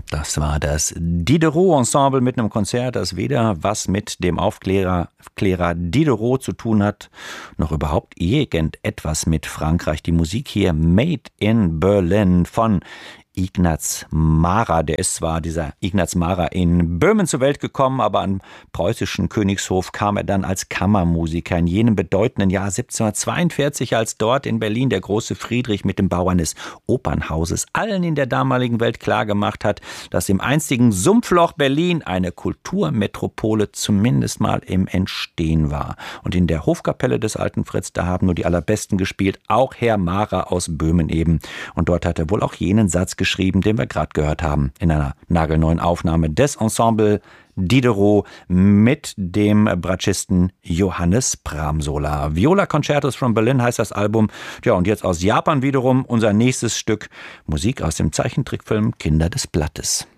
Das war das Diderot-Ensemble mit einem Konzert, das weder was mit dem Aufklärer Diderot zu tun hat, noch überhaupt irgendetwas mit Frankreich. Die Musik hier Made in Berlin von Ignaz Mara. Der ist zwar, dieser Ignaz Mara, in Böhmen zur Welt gekommen, aber am preußischen Königshof kam er dann als Kammermusiker in jenem bedeutenden Jahr 1742, als dort in Berlin der große Friedrich mit dem Bau eines Opernhauses allen in der damaligen Welt klargemacht hat, dass im einstigen Sumpfloch Berlin eine Kulturmetropole zumindest mal im Entstehen war. Und in der Hofkapelle des alten Fritz, da haben nur die Allerbesten gespielt, auch Herr Mara aus Böhmen eben. Und dort hat er wohl auch jenen Satz geschrieben, den wir gerade gehört haben, in einer nagelneuen Aufnahme des Ensemble Diderot mit dem Bratschisten Johannes Pramsola. Viola Concertos from Berlin heißt das Album. Ja, und jetzt aus Japan wiederum unser nächstes Stück, Musik aus dem Zeichentrickfilm Kinder des Blattes.